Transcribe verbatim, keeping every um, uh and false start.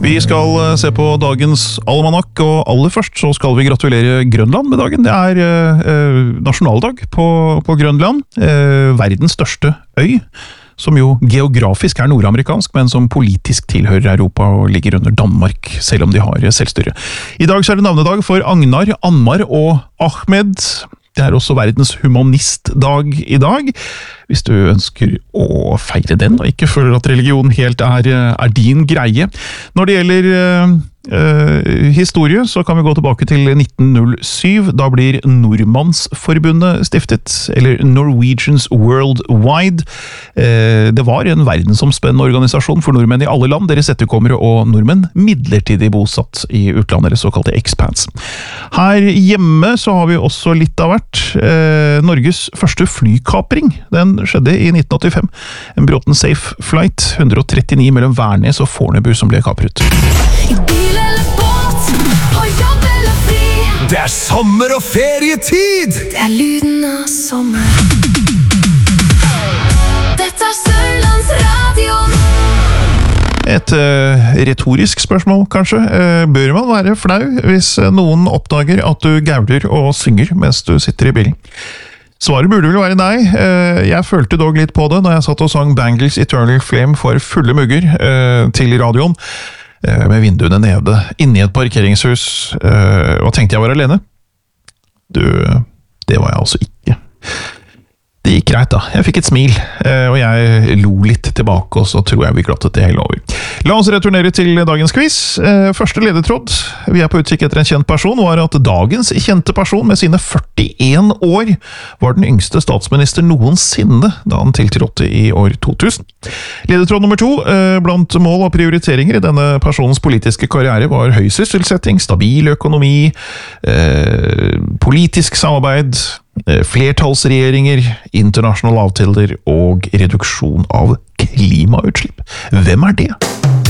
Vi skal se på dagens almanakk, og aller først så skal vi gratulere Grønland med dagen. Det er eh, nasjonaldag på, på Grønland, eh, verdens største øy, som jo geografisk er nordamerikansk, men som politisk tilhører Europa og ligger under Danmark, selv om de har selvstyre. I dag så er det navnedag for Agnar, Anmar og Ahmed. Det er også verdens humanistdag i dag, hvis du ønsker å feire den, og ikke føler at religion helt er, er din greie. Når det gjelder øh, øh, historie, så kan vi gå tilbake til nitten null syv. Da blir Nordmannsforbundet stiftet, eller Norwegians Worldwide. Eh, det var en verdensomspennende organisasjon for nordmenn i alle land, deres etterkommere og nordmenn midlertidig bosatt i utlandet, eller såkalte expats. Her hjemme så har vi også litt av hvert. Eh, Norges første flykapring, den skjedde i nitten åttifem. En Bråten Safe Flight one thirty-nine mellom Værnes og Fornebu som ble kapret. I bil eller båt, på jobb eller fri. Det er sommer og ferietid! Det er lyden av sommer. Dette er Sørlandsradioen. Et uh, retorisk spørsmål, kanskje. Uh, bør man være flau hvis noen oppdager at du gauler og synger mens du sitter i bilen? Svaret burde vel være nei. Uh, jeg følte dog litt på det når jeg satt og sang Bangles Eternal Flame for fulle mugger uh, til radioen, uh, med vinduene nede, inne i et parkeringshus, uh, og tenkte jeg var alene. Du, det var jeg altså ikke. Det gikk greit da. Jeg fikk et smil, og jeg lo litt tilbake, og så tror jeg vi glattet det hele over. La oss returnere til dagens quiz. Første ledetråd, vi er på utkikk etter en kjent person, var at dagens kjente person med sine førtien år var den yngste statsminister noensinne da han tiltrådte i år to tusen. Ledetråd nummer to, blant mål og prioriteringer i denne personens politiske karriere var høy sysselsetting, stabil økonomi, politisk samarbeid, flertallsregjeringer, internasjonale avtaler og reduksjon av klimautslipp. Hvem er det?